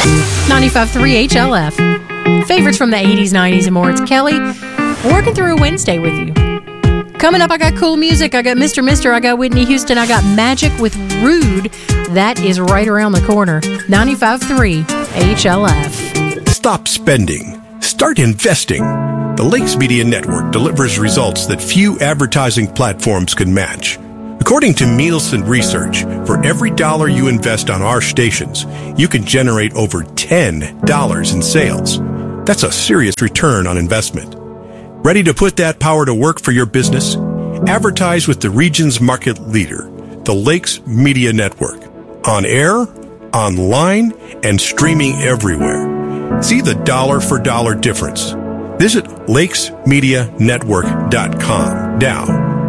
95.3 HLF. Favorites from the 80s, 90s, and more. It's Kelly working through a Wednesday with you. Coming up, I got cool music. I got Mr. I got Whitney Houston. I got Magic with Rude. That is right around the corner. 95.3 HLF. Stop spending. Start investing. The Lakes Media Network delivers results that few advertising platforms can match. According to Nielsen Research, for every dollar you invest on our stations, you can generate over $10 in sales. That's a serious return on investment. Ready to put that power to work for your business? Advertise with the region's market leader, the Lakes Media Network. On air, online, and streaming everywhere. See the dollar for dollar difference. Visit lakesmedianetwork.com. Now,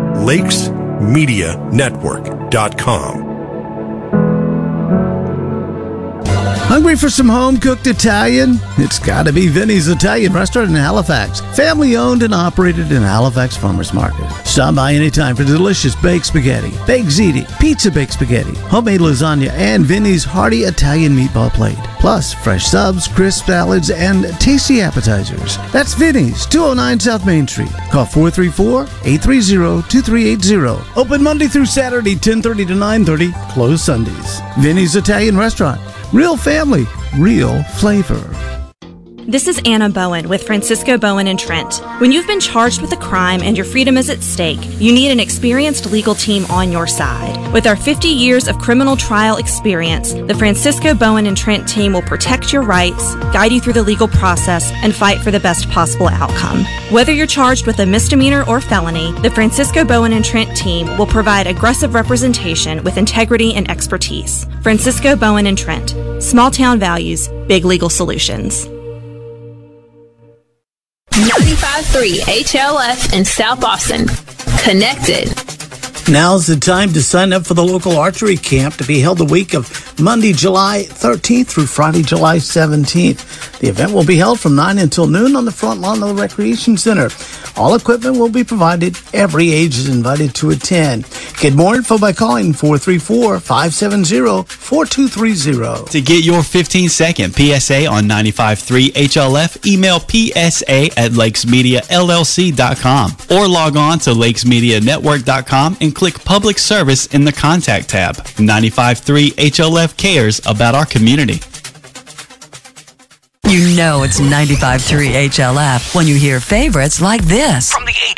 lakesmedianetwork.com. Hungry for some home-cooked Italian? It's gotta be Vinny's Italian Restaurant in Halifax. Family-owned and operated in Halifax Farmers Market. Stop by anytime for delicious baked spaghetti, baked ziti, pizza baked spaghetti, homemade lasagna, and Vinny's hearty Italian meatball plate. Plus, fresh subs, crisp salads, and tasty appetizers. That's Vinny's, 209 South Main Street. Call 434-830-2380. Open Monday through Saturday, 10:30 to 9:30. Closed Sundays. Vinny's Italian Restaurant. Real family, real flavor. This is Anna Bowen with Francisco Bowen and Trent. When you've been charged with a crime and your freedom is at stake, you need an experienced legal team on your side. With our 50 years of criminal trial experience, the Francisco Bowen and Trent team will protect your rights, guide you through the legal process, and fight for the best possible outcome. Whether you're charged with a misdemeanor or felony, the Francisco Bowen and Trent team will provide aggressive representation with integrity and expertise. Francisco Bowen and Trent. Small town values, big legal solutions. 95.3 HLF in South Austin. Connected. Now's the time to sign up for the local archery camp to be held the week of Monday, July 13th through Friday, July 17th. The event will be held from 9 until noon on the front lawn of the Recreation Center. All equipment will be provided. Every age is invited to attend. Get more info by calling 434-570-4230. To get your 15-second PSA on 95.3 HLF, email psa@lakesmediallc.com or log on to lakesmedianetwork.com and click Public Service in the Contact tab. 95.3 HLF cares about our community. You know it's 95.3 HLF when you hear favorites like this. From the 80s.